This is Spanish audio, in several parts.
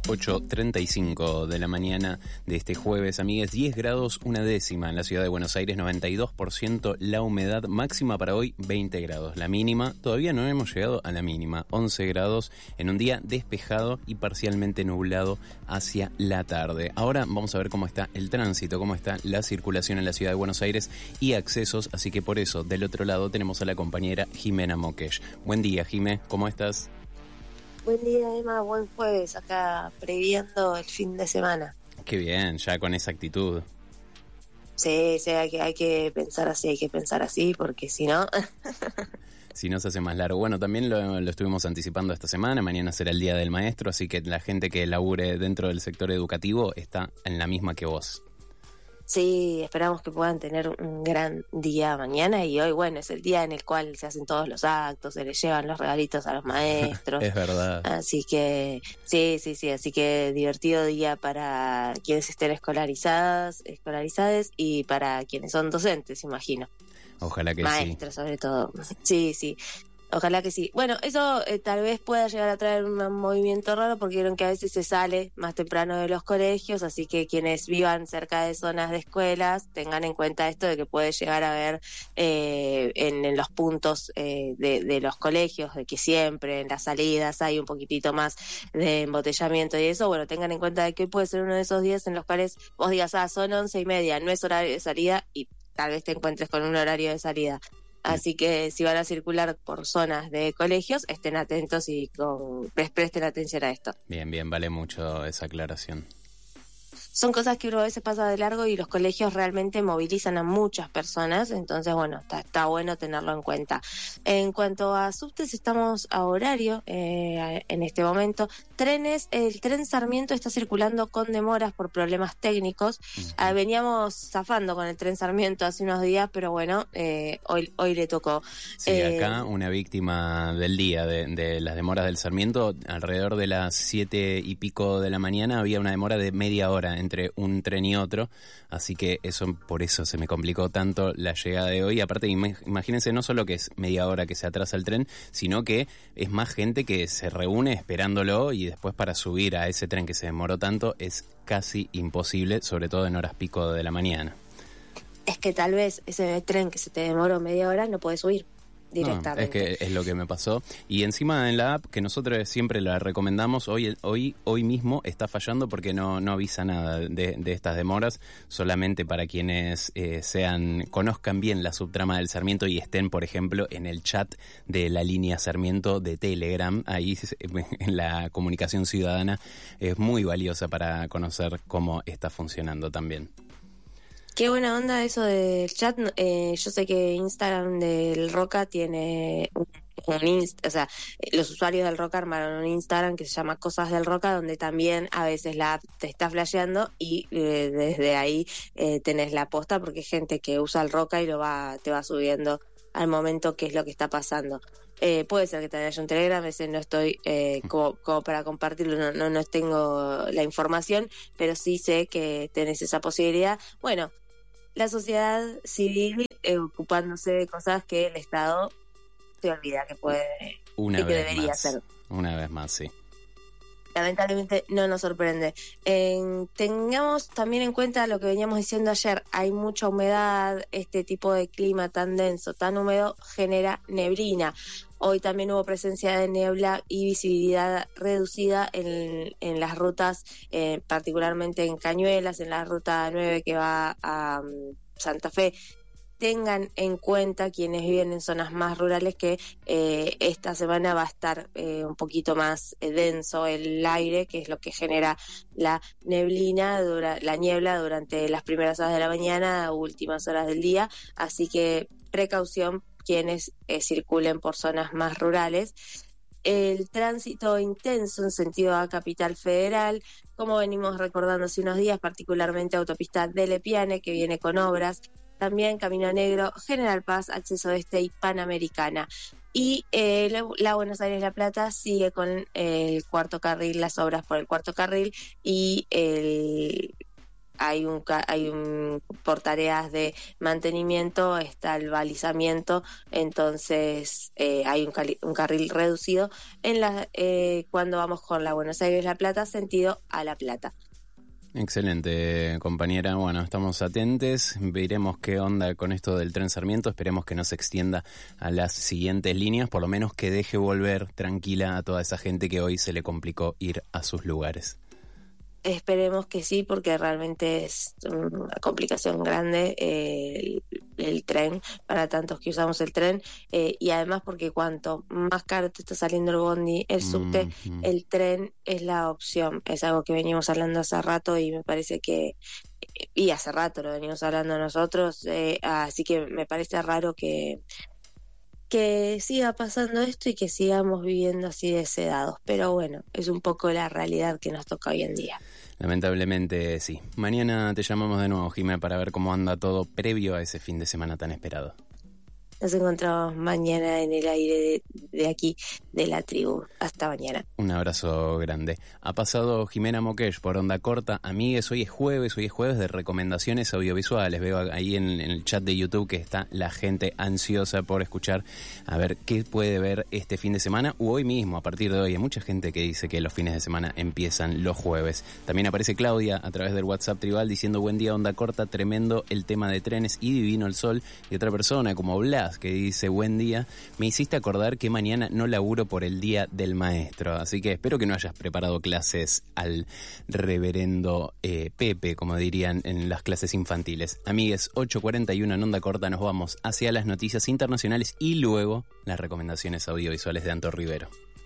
8:35 de la mañana de este jueves, amigues. 10 grados, una décima en la ciudad de Buenos Aires, 92% la humedad, máxima para hoy 20 grados. La mínima, todavía no hemos llegado a la mínima, 11 grados en un día despejado y parcialmente nublado hacia la tarde. Ahora vamos a ver cómo está el tránsito, cómo está la circulación en la ciudad de Buenos Aires y accesos, así que por eso del otro lado tenemos a la compañera Jimena Mokesh. Buen día, Jimé, ¿cómo estás? Buen día, Emma, buen jueves, acá previendo el fin de semana. Qué bien, ya con esa actitud. Sí, hay que pensar así, porque si no... Si no se hace más largo. Bueno, también lo estuvimos anticipando esta semana, mañana será el Día del Maestro, así que la gente que labure dentro del sector educativo está en la misma que vos. Sí, esperamos que puedan tener un gran día mañana y hoy, bueno, es el día en el cual se hacen todos los actos, se les llevan los regalitos a los maestros. Es verdad. Así que, sí, así que divertido día para quienes estén escolarizadas y para quienes son docentes, imagino. Ojalá que Maestros, sobre todo. Sí. Ojalá que sí. Bueno, eso tal vez pueda llegar a traer un movimiento raro porque vieron que a veces se sale más temprano de los colegios, así que quienes vivan cerca de zonas de escuelas tengan en cuenta esto de que puede llegar a haber en los puntos de los colegios, de que siempre en las salidas hay un poquitito más de embotellamiento y eso. Bueno, tengan en cuenta de que hoy puede ser uno de esos días en los cuales vos digas, son 11:30, no es horario de salida y tal vez te encuentres con un horario de salida. Así que si van a circular por zonas de colegios, estén atentos y presten atención a esto. Bien, vale mucho esa aclaración. Son cosas que uno a veces pasa de largo y los colegios realmente movilizan a muchas personas, entonces bueno, está bueno tenerlo en cuenta. En cuanto a subtes, estamos a horario en este momento. Trenes, el tren Sarmiento está circulando con demoras por problemas técnicos. Veníamos zafando con el tren Sarmiento hace unos días, pero bueno, hoy le tocó. Sí, acá una víctima del día de las demoras del Sarmiento, alrededor de las 7 y pico de la mañana había una demora de media hora entre un tren y otro, así que por eso se me complicó tanto la llegada de hoy. Aparte, imagínense, no solo que es media hora que se atrasa el tren, sino que es más gente que se reúne esperándolo y después para subir a ese tren que se demoró tanto es casi imposible, sobre todo en horas pico de la mañana. Es que tal vez ese tren que se te demoró media hora no puede subir directamente. No, es que es lo que me pasó. Y encima en la app, que nosotros siempre la recomendamos, hoy mismo está fallando porque no avisa nada de estas demoras, solamente para quienes conozcan bien la subtrama del Sarmiento y estén, por ejemplo, en el chat de la línea Sarmiento de Telegram. Ahí en la comunicación ciudadana es muy valiosa para conocer cómo está funcionando también. Qué buena onda eso del chat. Yo sé que Instagram del Roca tiene los usuarios del Roca armaron un Instagram que se llama Cosas del Roca, donde también a veces la app te está flasheando y desde ahí tenés la posta, porque hay gente que usa el Roca y te va subiendo al momento qué es lo que está pasando. Puede ser que también haya un Telegram, ese no estoy como para compartirlo, no tengo la información, pero sí sé que tenés esa posibilidad. Bueno, la sociedad civil ocupándose de cosas que el Estado se olvida que debería hacer. Una vez más, sí. Lamentablemente no nos sorprende. Tengamos también en cuenta lo que veníamos diciendo ayer, hay mucha humedad, este tipo de clima tan denso, tan húmedo, genera neblina. Hoy también hubo presencia de niebla y visibilidad reducida en las rutas, particularmente en Cañuelas, en la ruta 9 que va a Santa Fe. Tengan en cuenta quienes viven en zonas más rurales que esta semana va a estar un poquito más denso el aire, que es lo que genera la niebla durante las primeras horas de la mañana, últimas horas del día, así que precaución quienes circulen por zonas más rurales. El tránsito intenso en sentido a Capital Federal, como venimos recordando hace unos días, particularmente autopista de Lepiane, que viene con obras. También Camino Negro, General Paz, Acceso Este y Panamericana. Y la Buenos Aires-La Plata sigue con el cuarto carril, las obras por el cuarto carril y hay por tareas de mantenimiento está el balizamiento, entonces hay un carril reducido cuando vamos con la Buenos Aires-La Plata, sentido a La Plata. Excelente, compañera. Bueno, estamos atentos, veremos qué onda con esto del tren Sarmiento, esperemos que no se extienda a las siguientes líneas, por lo menos que deje volver tranquila a toda esa gente que hoy se le complicó ir a sus lugares. Esperemos que sí, porque realmente es una complicación grande el tren, para tantos que usamos el tren, y además porque cuanto más caro te está saliendo el bondi, el subte, el tren es la opción. Es algo que venimos hablando hace rato y me parece que, y hace rato lo venimos hablando nosotros, así que me parece raro que siga pasando esto y que sigamos viviendo así desedados. Pero bueno, es un poco la realidad que nos toca hoy en día. Lamentablemente sí. Mañana te llamamos de nuevo, Jimé, para ver cómo anda todo previo a ese fin de semana tan esperado. Nos encontramos mañana en el aire de aquí, de la tribu. Hasta mañana. Un abrazo grande. Ha pasado Jimena Moquesh por Onda Corta. Amigues, hoy es jueves de recomendaciones audiovisuales. Veo ahí en el chat de YouTube que está la gente ansiosa por escuchar a ver qué puede ver este fin de semana o hoy mismo, a partir de hoy. Hay mucha gente que dice que los fines de semana empiezan los jueves. También aparece Claudia a través del WhatsApp tribal diciendo: buen día, Onda Corta, tremendo el tema de trenes y divino el sol. Y otra persona como Blas que dice: buen día, me hiciste acordar que mañana no laburo por el Día del Maestro, así que espero que no hayas preparado clases al reverendo Pepe, como dirían en las clases infantiles. Amigues, 8:41 en Onda Corta, nos vamos hacia las noticias internacionales y luego las recomendaciones audiovisuales de Anto Rivero.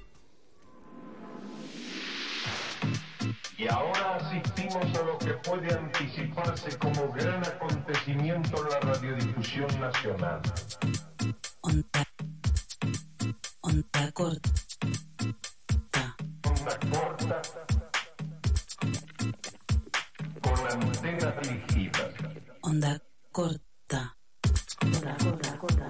Y ahora asistimos a lo que puede anticiparse como gran acontecimiento en la radiodifusión nacional. Onda corta. Onda corta con antenas dirigidas. Onda corta. Onda corta.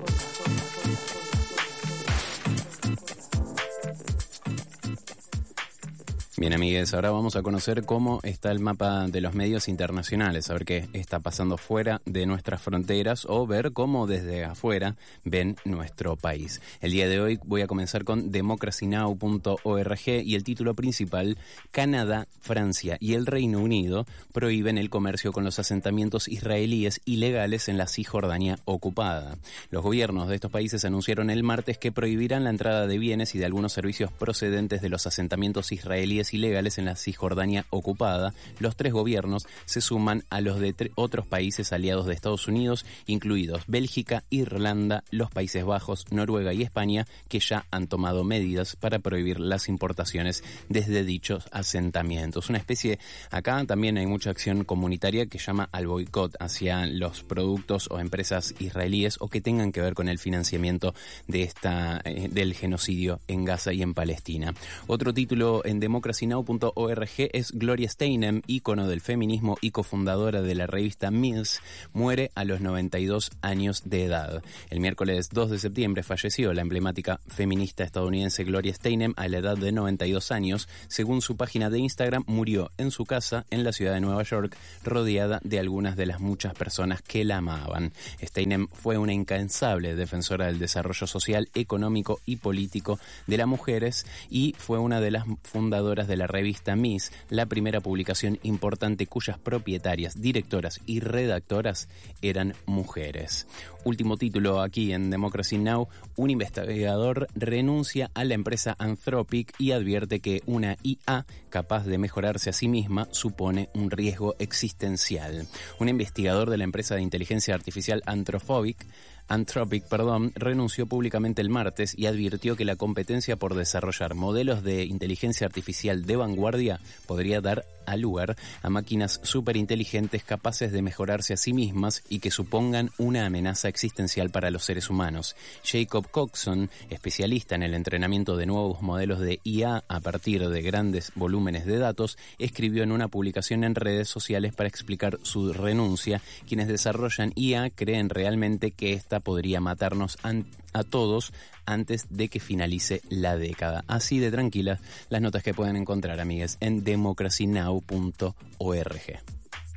Bien, amigues, ahora vamos a conocer cómo está el mapa de los medios internacionales, a ver qué está pasando fuera de nuestras fronteras o ver cómo desde afuera ven nuestro país. El día de hoy voy a comenzar con democracynow.org y el título principal: Canadá, Francia y el Reino Unido prohíben el comercio con los asentamientos israelíes ilegales en la Cisjordania ocupada. Los gobiernos de estos países anunciaron el martes que prohibirán la entrada de bienes y de algunos servicios procedentes de los asentamientos israelíes ilegales en la Cisjordania ocupada. Los tres gobiernos se suman a los de otros países aliados de Estados Unidos, incluidos Bélgica, Irlanda, los Países Bajos, Noruega y España, que ya han tomado medidas para prohibir las importaciones desde dichos asentamientos. Una especie, acá también hay mucha acción comunitaria que llama al boicot hacia los productos o empresas israelíes o que tengan que ver con el financiamiento de del genocidio en Gaza y en Palestina. Otro título en democracynow.org es Gloria Steinem, ícono del feminismo y cofundadora de la revista Ms, muere a los 92 años de edad. El miércoles 2 de septiembre falleció la emblemática feminista estadounidense Gloria Steinem a la edad de 92 años. Según su página de Instagram, murió en su casa en la ciudad de Nueva York, rodeada de algunas de las muchas personas que la amaban. Steinem fue una incansable defensora del desarrollo social, económico y político de las mujeres y fue una de las fundadoras de la revista Ms, la primera publicación importante cuyas propietarias, directoras y redactoras eran mujeres. Último título aquí en Democracy Now: un investigador renuncia a la empresa Anthropic y advierte que una IA capaz de mejorarse a sí misma supone un riesgo existencial. Un investigador de la empresa de inteligencia artificial Anthropic, renunció públicamente el martes y advirtió que la competencia por desarrollar modelos de inteligencia artificial de vanguardia podría dar lugar a máquinas superinteligentes capaces de mejorarse a sí mismas y que supongan una amenaza existencial para los seres humanos. Jacob Coxon, especialista en el entrenamiento de nuevos modelos de IA a partir de grandes volúmenes de datos, escribió en una publicación en redes sociales para explicar su renuncia. Quienes desarrollan IA creen realmente que esta podría matarnos a todos antes de que finalice la década. Así de tranquilas las notas que pueden encontrar, amigues, en democracynow.org.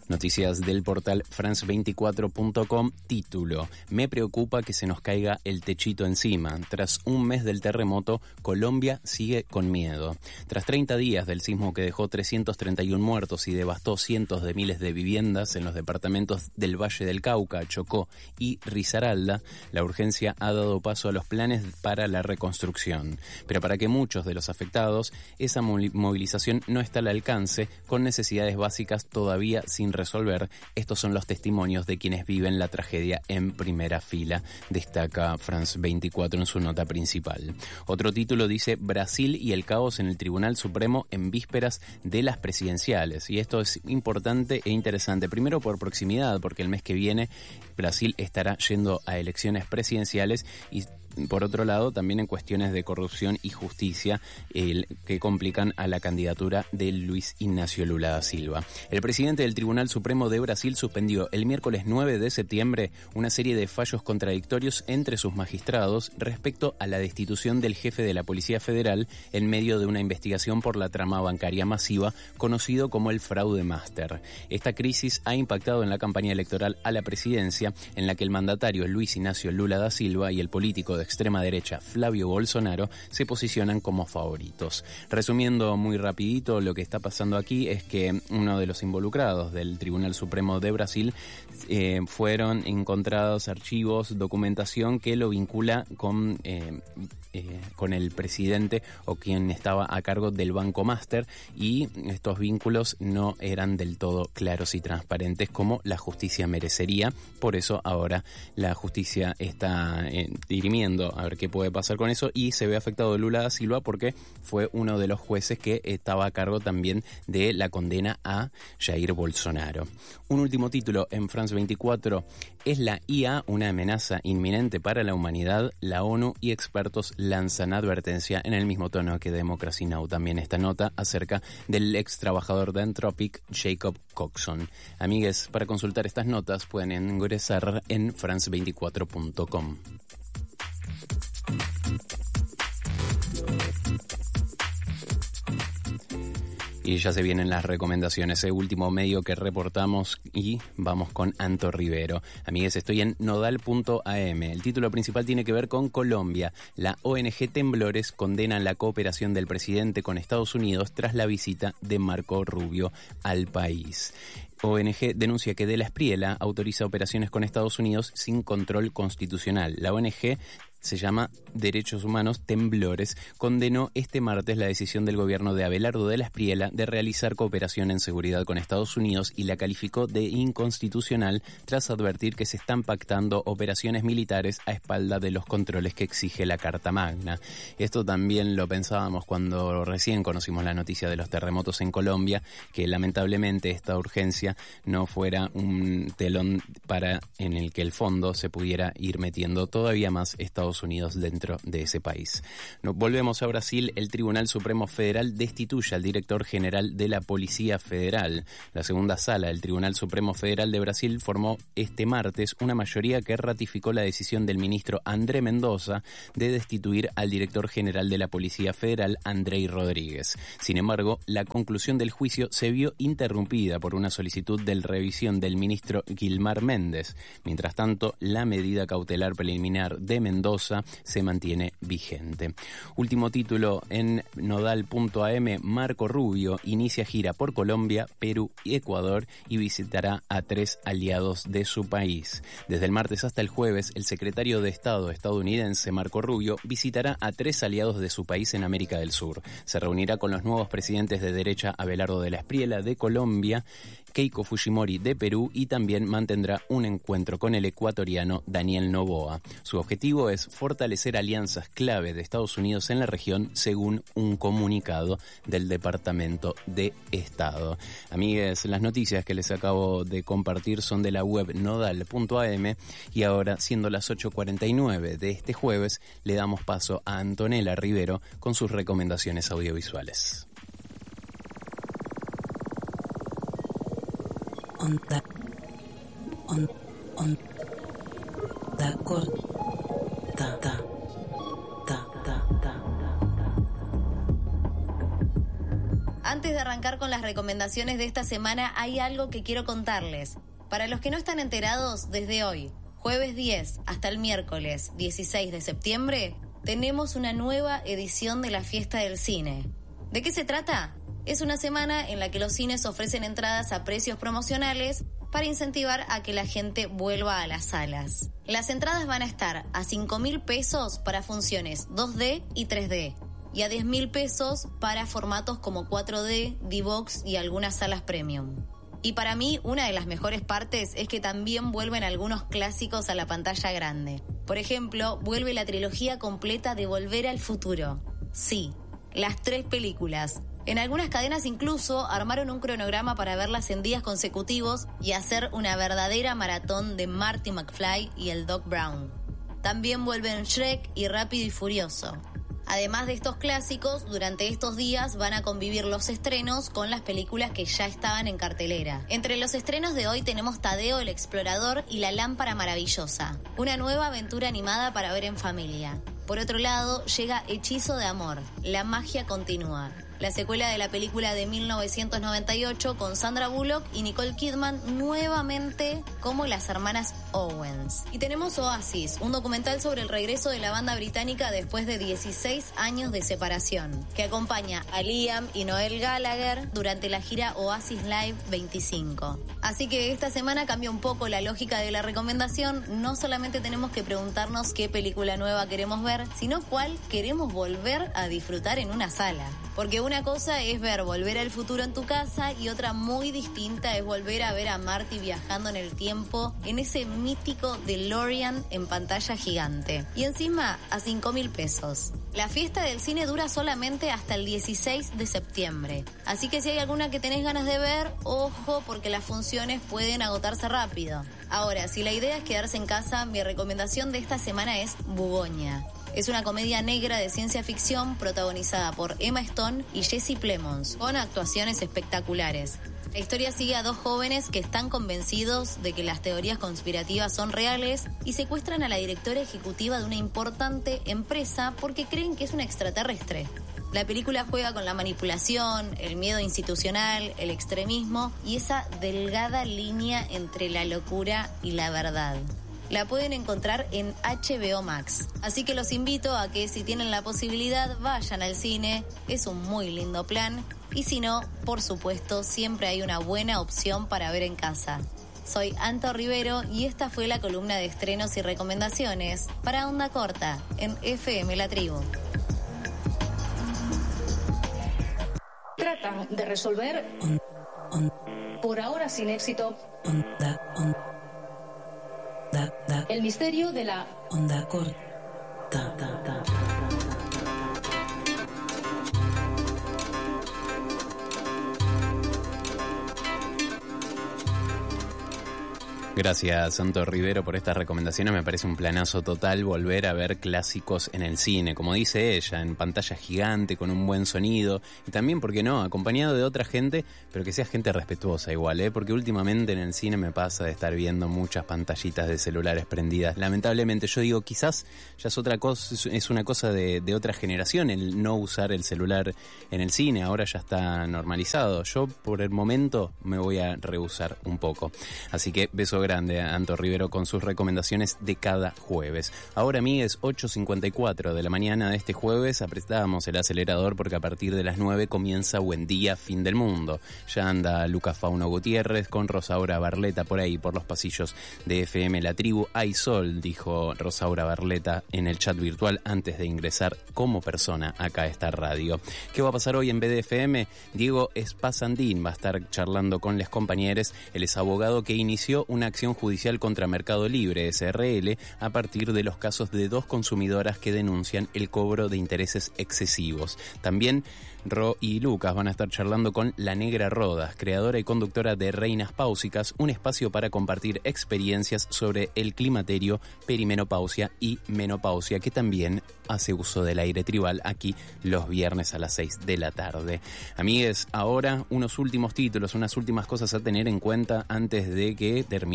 Noticias del portal france24.com, título: Me preocupa que se nos caiga el techito encima. Tras un mes del terremoto, Colombia sigue con miedo. Tras 30 días del sismo que dejó 331 muertos y devastó cientos de miles de viviendas en los departamentos del Valle del Cauca, Chocó y Risaralda, la urgencia ha dado paso a los planes para la reconstrucción. Pero para que muchos de los afectados, esa movilización no está al alcance, con necesidades básicas todavía sin resolver. Estos son los testimonios de quienes viven la tragedia en primera fila, destaca France 24 en su nota principal. Otro título dice: Brasil y el caos en el Tribunal Supremo en vísperas de las presidenciales. Y esto es importante e interesante, primero por proximidad, porque el mes que viene Brasil estará yendo a elecciones presidenciales, y por otro lado también en cuestiones de corrupción y justicia que complican a la candidatura de Luis Ignacio Lula da Silva. El presidente del Tribunal Supremo de Brasil suspendió el miércoles 9 de septiembre una serie de fallos contradictorios entre sus magistrados respecto a la destitución del jefe de la Policía Federal en medio de una investigación por la trama bancaria masiva conocido como el fraude máster. Esta crisis ha impactado en la campaña electoral a la presidencia, en la que el mandatario Luis Ignacio Lula da Silva y el político de extrema derecha Flavio Bolsonaro se posicionan como favoritos. Resumiendo muy rapidito, lo que está pasando aquí es que uno de los involucrados del Tribunal Supremo de Brasil fueron encontrados archivos, documentación que lo vincula con el presidente o quien estaba a cargo del Banco Máster, y estos vínculos no eran del todo claros y transparentes como la justicia merecería. Por eso ahora la justicia está dirimiendo a ver qué puede pasar con eso, y se ve afectado Lula da Silva porque fue uno de los jueces que estaba a cargo también de la condena a Jair Bolsonaro. Un último título en France 24: ¿Es la IA una amenaza inminente para la humanidad? La ONU y expertos lanzan advertencia, en el mismo tono que Democracy Now! También esta nota acerca del ex trabajador de Anthropic, Jacob Coxon. Amigues, para consultar estas notas pueden ingresar en france24.com. Y ya se vienen las recomendaciones, el último medio que reportamos, y vamos con Anto Rivero. Amigues, estoy en nodal.am. El título principal tiene que ver con Colombia. La ONG Temblores condena la cooperación del presidente con Estados Unidos tras la visita de Marco Rubio al país. ONG denuncia que De la Espriella autoriza operaciones con Estados Unidos sin control constitucional. La ONG se llama Derechos Humanos Temblores, condenó este martes la decisión del gobierno de Abelardo de la Espriella de realizar cooperación en seguridad con Estados Unidos y la calificó de inconstitucional tras advertir que se están pactando operaciones militares a espalda de los controles que exige la Carta Magna. Esto también lo pensábamos cuando recién conocimos la noticia de los terremotos en Colombia, que lamentablemente esta urgencia no fuera un telón para en el que el fondo se pudiera ir metiendo todavía más Estados Unidos dentro de ese país. Volvemos a Brasil. El Tribunal Supremo Federal destituye al director general de la Policía Federal. La segunda sala del Tribunal Supremo Federal de Brasil formó este martes una mayoría que ratificó la decisión del ministro André Mendoza de destituir al director general de la Policía Federal, Andrei Rodríguez. Sin embargo, la conclusión del juicio se vio interrumpida por una solicitud de revisión del ministro Gilmar Méndez. Mientras tanto, la medida cautelar preliminar de Mendoza se mantiene vigente. Último título en nodal.am: Marco Rubio inicia gira por Colombia, Perú y Ecuador y visitará a 3 aliados de su país. Desde el martes hasta el jueves, el secretario de Estado estadounidense Marco Rubio visitará a 3 aliados de su país en América del Sur. Se reunirá con los nuevos presidentes de derecha Abelardo de la Espriella de Colombia, Keiko Fujimori de Perú, y también mantendrá un encuentro con el ecuatoriano Daniel Noboa. Su objetivo es fortalecer alianzas clave de Estados Unidos en la región, según un comunicado del Departamento de Estado. Amigues, las noticias que les acabo de compartir son de la web nodal.am, y ahora, siendo las 8:49 de este jueves, le damos paso a Antonella Rivero con sus recomendaciones audiovisuales. Onda corta. Antes de de arrancar con las recomendaciones de esta semana, hay algo que quiero contarles. Para los que no están enterados, desde hoy, jueves 10 hasta el miércoles 16 de septiembre, tenemos una nueva edición de la Fiesta del Cine. ¿De qué se trata? Es una semana en la que los cines ofrecen entradas a precios promocionales para incentivar a que la gente vuelva a las salas. Las entradas van a estar a 5.000 pesos para funciones 2D y 3D y a 10.000 pesos para formatos como 4D, D-Box y algunas salas premium. Y para mí, una de las mejores partes es que también vuelven algunos clásicos a la pantalla grande. Por ejemplo, vuelve la trilogía completa de Volver al Futuro. Sí, las 3 películas. En algunas cadenas incluso armaron un cronograma para verlas en días consecutivos y hacer una verdadera maratón de Marty McFly y el Doc Brown. También vuelven Shrek y Rápido y Furioso. Además de estos clásicos, durante estos días van a convivir los estrenos con las películas que ya estaban en cartelera. Entre los estrenos de hoy tenemos Tadeo el Explorador y La Lámpara Maravillosa, una nueva aventura animada para ver en familia. Por otro lado, llega Hechizo de Amor, La Magia Continúa, la secuela de la película de 1998 con Sandra Bullock y Nicole Kidman nuevamente como las hermanas Owens. Y tenemos Oasis, un documental sobre el regreso de la banda británica después de 16 años de separación, que acompaña a Liam y Noel Gallagher durante la gira Oasis Live 25. Así que esta semana cambia un poco la lógica de la recomendación. No solamente tenemos que preguntarnos qué película nueva queremos ver, sino cuál queremos volver a disfrutar en una sala. Porque una cosa es ver Volver al Futuro en tu casa y otra muy distinta es volver a ver a Marty viajando en el tiempo en ese mítico DeLorean en pantalla gigante. Y encima a 5.000 pesos. La Fiesta del Cine dura solamente hasta el 16 de septiembre. Así que si hay alguna que tenés ganas de ver, ojo porque las funciones pueden agotarse rápido. Ahora, si la idea es quedarse en casa, mi recomendación de esta semana es Bugoña. Es una comedia negra de ciencia ficción protagonizada por Emma Stone y Jesse Plemons, con actuaciones espectaculares. La historia sigue a 2 jóvenes que están convencidos de que las teorías conspirativas son reales y secuestran a la directora ejecutiva de una importante empresa porque creen que es una extraterrestre. La película juega con la manipulación, el miedo institucional, el extremismo y esa delgada línea entre la locura y la verdad. La pueden encontrar en HBO Max. Así que los invito a que si tienen la posibilidad vayan al cine. Es un muy lindo plan. Y si no, por supuesto, siempre hay una buena opción para ver en casa. Soy Anto Rivero y esta fue la columna de estrenos y recomendaciones para Onda Corta en FM La Tribu. Tratan de resolver, por ahora sin éxito, el misterio de la Onda Corta. Gracias, Santo Rivero, por estas recomendaciones. Me parece un planazo total volver a ver clásicos en el cine, como dice ella, en pantalla gigante, con un buen sonido, y también, ¿por qué no?, acompañado de otra gente, pero que sea gente respetuosa igual, porque últimamente en el cine me pasa de estar viendo muchas pantallitas de celulares prendidas. Lamentablemente, yo digo, quizás ya es otra cosa, es una cosa de otra generación el no usar el celular en el cine, ahora ya está normalizado. Yo, por el momento, me voy a rehusar un poco. Así que, beso grande a Anto Rivero con sus recomendaciones de cada jueves. Ahora, amigues, 8:54 de la mañana de este jueves, apretábamos el acelerador porque a partir de las 9 comienza Buen Día, Fin del Mundo. Ya anda Lucas Fauno Gutiérrez con Rosaura Barleta por ahí, por los pasillos de FM La Tribu. Hay sol, dijo Rosaura Barleta en el chat virtual antes de ingresar como persona acá a esta radio. ¿Qué va a pasar hoy en BDFM? Diego Espasandín va a estar charlando con les compañeros. Él es abogado que inició una acción judicial contra Mercado Libre SRL a partir de los casos de 2 consumidoras que denuncian el cobro de intereses excesivos. También Ro y Lucas van a estar charlando con La Negra Rodas, creadora y conductora de Reinas Páusicas, un espacio para compartir experiencias sobre el climaterio, perimenopausia y menopausia, que también hace uso del aire tribal aquí los viernes a las 6 de la tarde. Amigues, ahora unos últimos títulos, unas últimas cosas a tener en cuenta antes de que termine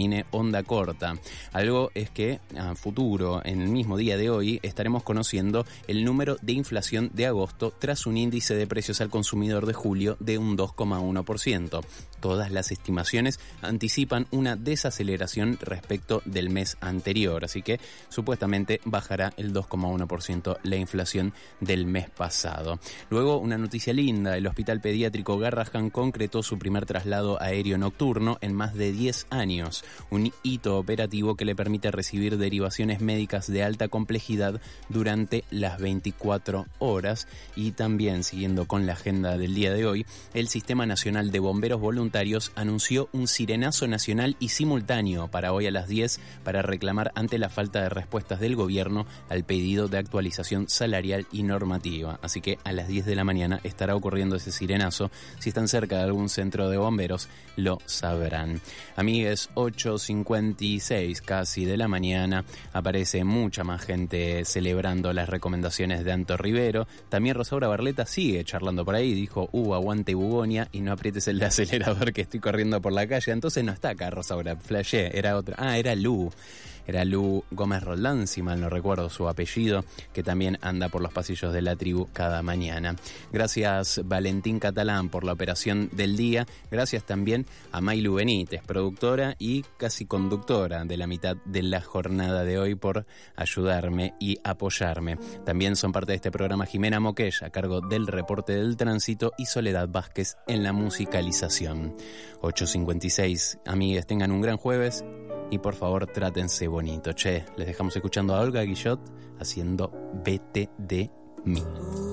denomine onda corta. Algo es que a futuro, en el mismo día de hoy, estaremos conociendo el número de inflación de agosto tras un índice de precios al consumidor de julio de un 2,1%. Todas las estimaciones anticipan una desaceleración respecto del mes anterior, así que supuestamente bajará el 2,1% la inflación del mes pasado. Luego, una noticia linda: el Hospital Pediátrico Garrahan concretó su primer traslado aéreo nocturno en más de 10 años, un hito operativo que le permite recibir derivaciones médicas de alta complejidad durante las 24 horas. Y también, siguiendo con la agenda del día de hoy, el Sistema Nacional de Bomberos Voluntarios anunció un sirenazo nacional y simultáneo para hoy a las 10 para reclamar ante la falta de respuestas del gobierno al pedido de actualización salarial y normativa. Así que a las 10 de la mañana estará ocurriendo ese sirenazo. Si están cerca de algún centro de bomberos, lo sabrán. Amigues, 8:56 casi de la mañana. Aparece mucha más gente celebrando las recomendaciones de Anto Rivero. También Rosaura Barleta sigue charlando por ahí. Dijo, aguante Bugonia y no aprietes el acelerador que estoy corriendo por la calle. Entonces no está acá Rosaura, flashé, era otra. Era Lu. Era Lu Gómez Roldán, si mal no recuerdo su apellido, que también anda por los pasillos de la tribu cada mañana. Gracias Valentín Catalán por la operación del día. Gracias también a Maylu Benítez, productora y casi conductora de la mitad de la jornada de hoy, por ayudarme y apoyarme. También son parte de este programa Jimena Moqueix, a cargo del reporte del tránsito, y Soledad Vázquez en la musicalización. 8:56, amigues, tengan un gran jueves. Y por favor, trátense bonito. Les dejamos escuchando a Olga Guillot haciendo Vete de mí.